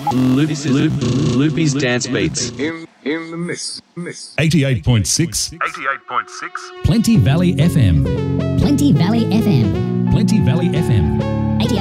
Loopy's Dance Beats. In the mix. 88.6. Plenty Valley FM. Plenty Valley FM. Plenty Valley FM.